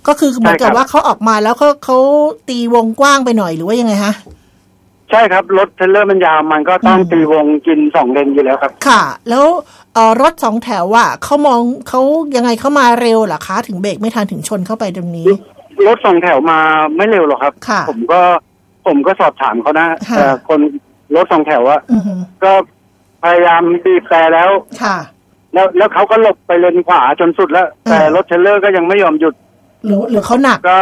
ก็คือเหมือนกับว่าเขาออกมาแล้วเขาตีวงกว้างไปหน่อยหรือว่ายังไงฮะใช่ครับรถเทรลเลอร์มันยาวมันก็ต้องตีวงกิน2 เลนอยู่แล้วครับค่ะแล้วรถ2 แถวอ่ะเขามองเขายังไงเขามาเร็วเหรอคะถึงเบรกไม่ทันถึงชนเข้าไปตรงนี้รถ2 แถวมาไม่เร็วหรอกครับผมก็สอบถามเขานะคนรถ2 แถวอ่ะก็พยายามบีบแต่แล้วค่ะแล้วเขาก็หลบไปเลนขวาจนสุดแล้วแต่รถเทรลเลอร์ก็ยังไม่ยอมหยุดหรือเขาหนักก็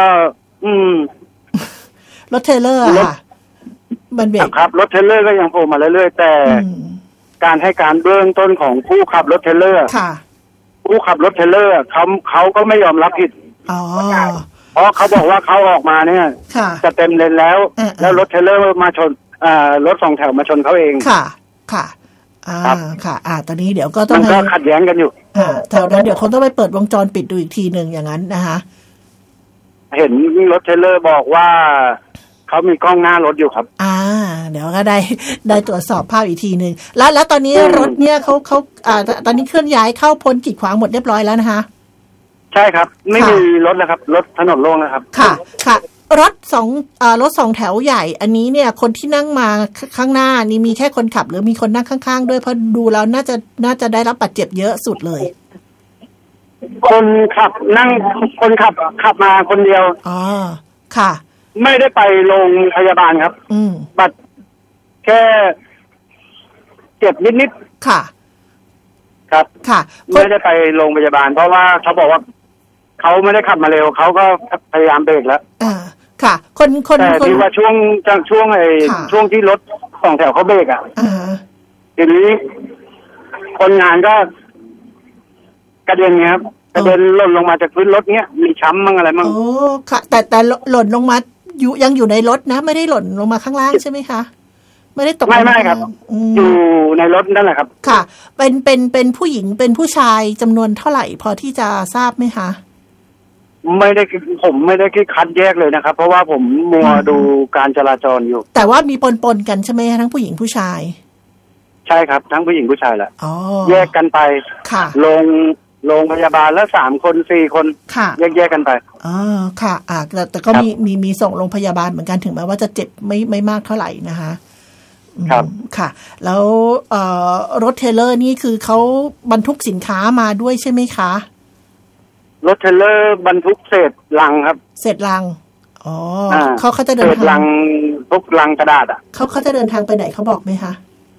รถเทรลเลอร์ค่ะมันเบรกครับรถเทรลเลอร์ก็ยังโผล่มาเรื่อยๆแต่การให้การเบื้องต้นของผู้ขับรถเทรลเลอร์ผู้ขับรถเทรลเลอร์เขาก็ไม่ยอมรับผิดเพราะเขาบอกว่าเขาออกมาเนี่ยจะเต็มเลนแล้วรถเทรลเลอร์มาชนรถ2 แถวมาชนเขาเองค่ะค่ะตอนนี้เดี๋ยวก็ต้องมันก็ขัดแย้งกันอยู่แถวนั้นเดี๋ยวคนต้องไปเปิดวงจรปิดดูอีกทีหนึ่งอย่างนั้นนะคะเห็นรถเทรลเลอร์บอกว่าเขามีกล้องหน้ารถอยู่ครับเดี๋ยวก็ได้ตรวจสอบภาพอีกทีนึงแล้วตอนนี้รถเนี่ยเขาตอนนี้เคลื่อนย้ายเข้าพ้นกีดขวางหมดเรียบร้อยแล้วนะคะใช่ครับไม่มีรถแล้วครับรถถนนโล่งแล้วครับค่ะรถ2 แถวใหญ่อันนี้เนี่ยคนที่นั่งมาข้างหน้านี่มีแค่คนขับหรือมีคนนั่งข้างๆด้วยเพราะดูแล้วน่าจะได้รับบาดเจ็บเยอะสุดเลยคนขับมาคนเดียวค่ะไม่ได้ไปโรงพยาบาลครับบัดแค่เจ็บนิดๆค่ะค่ะไม่ได้ไปโรงพยาบาลเพราะว่าเขาบอกว่าเขาไม่ได้ขับมาเร็วเขาก็พยายามเบรกแล้วค่ะคนแต่ที่ว่าช่วงที่รถ2 แถวเขาเบรกทีนี้คนงานก็กระเด็นครับกระเด็นหล่นลงมาจากพื้นรถเนี้ยมีช้ำมั่งอะไรมั่งค่ะแต่หล่นลงมายังอยู่ในรถนะไม่ได้หล่นลงมาข้างล่างใช่ไหมคะไม่ได้ตกไม่ครับอยู่ในรถนั่นแหละครับค่ะเป็นผู้หญิงเป็นผู้ชายจำนวนเท่าไหร่พอที่จะทราบไหมคะผมไม่ได้คัดแยกเลยนะครับเพราะว่าผมมัวดูการจราจรอยู่แต่ว่ามีปนกันใช่ไหมทั้งผู้หญิงผู้ชายใช่ครับทั้งผู้หญิงผู้ชายแหละแยกกันไปโรงพยาบาลแล้ว3 คน4 คนแยกกันไปค่ะแต่ก็มีส่งโรงพยาบาลเหมือนกันถึงแม้ว่าจะเจ็บไม่มากเท่าไหร่นะคะครับค่ะแล้วรถเทรลเลอร์นี่คือเขาบรรทุกสินค้ามาด้วยใช่ไหมคะรถเทรลเลอร์บรรทุกเศษลังครับเศษลังเขาจะเดินทางลังพวกลังกระดาษเขาจะเดินทางไปไหนเขาบอกไหมคะ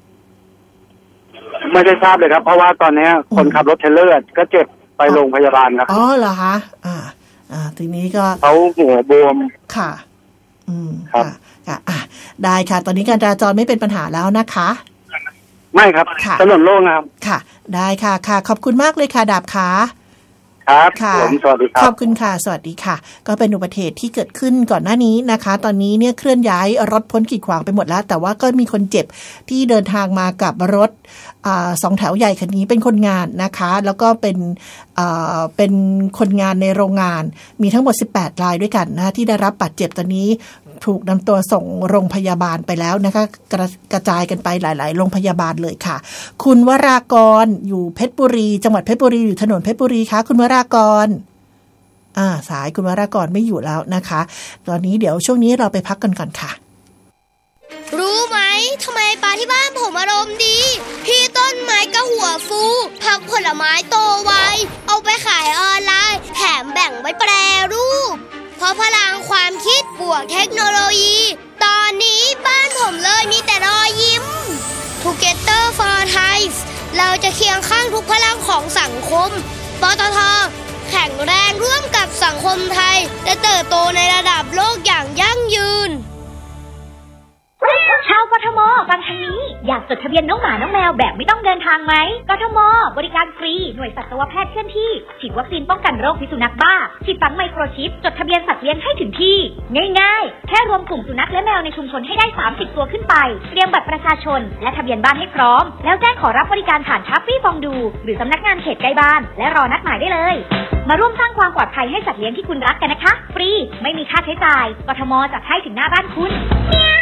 ไม่ได้ทราบเลยครับเพราะว่าตอนนี้คนขับรถเทรลเลอร์ก็เจ็บไปโรงพยาบาลครับเหรอคะทีนี้ก็เขาหัวบวมค่ะครับได้ค่ะตอนนี้การจราจรไม่เป็นปัญหาแล้วนะคะไม่ครับถนนโล่งครับค่ะได้ค่ะขอบคุณมากเลยค่ะดาบขาครับผมสวัสดีครับขอบคุณค่ะสวัสดีค่ะก็เป็นอุบัติเหตุที่เกิดขึ้นก่อนหน้านี้นะคะตอนนี้เนี่ยเคลื่อนย้ายรถพ้นกีดขวางไปหมดแล้วแต่ว่าก็มีคนเจ็บที่เดินทางมากับรถ2 แถวใหญ่คันนี้เป็นคนงานนะคะแล้วก็เป็นคนงานในโรงงานมีทั้งหมด18 รายด้วยกันนะที่ได้รับบาดเจ็บตอนนี้ถูกนำตัวส่งโรงพยาบาลไปแล้วนะคะกระจายกันไปหลายๆโรงพยาบาลเลยค่ะคุณวรากรอยู่เพชรบุรีจังหวัดเพชรบุรีอยู่ถนนเพชรบุรีคะคุณวรากรสายคุณวรากรไม่อยู่แล้วนะคะตอนนี้เดี๋ยวช่วงนี้เราไปพักกันก่อนค่ะรู้ไหมทำไมปลาที่บ้านผมอารมณ์ดีพี่ต้นไม้ก็หัวฟูผักผลไม้โตไวเอาไปขายออนไลน์แถมแบ่งไว้แปรรูปเพราะพลังความคิดบวกเทคโนโลยีตอนนี้บ้านผมเลยมีแต่รอยยิ้ม Together for Thai เราจะเคียงข้างทุกพลังของสังคมปตท.แข็งแรงร่วมกับสังคมไทยและเติบโตในระดับโลกอย่างยั่งยืนชาวกทมฟังทางนี้อยากจดทะเบียนน้องหมาน้องแมวแบบไม่ต้องเดินทางไหมกทมบริการฟรีหน่วยสัตวแพทย์เคลื่อนที่ฉีดวัคซีนป้องกันโรคพิษสุนัขบ้าฉีดฝังไมโครชิปจดทะเบียนสัตว์เลี้ยงให้ถึงที่ง่ายๆแค่รวมกลุ่มสุนัขและแมวในชุมชนให้ได้30 ตัวขึ้นไปเตรียมบัตรประชาชนและทะเบียนบ้านให้พร้อมแล้วแจ้งขอรับบริการผ่านทัฟฟี่ฟองดูหรือสำนักงานเขตใกล้บ้านและรอนัดหมายได้เลยมาร่วมสร้างความปลอดภัยให้สัตว์เลี้ยงที่คุณรักกันนะคะฟรีไม่มีค่าใช้จ่ายกทมจัดให้ถึงหน้าบ้านคุณ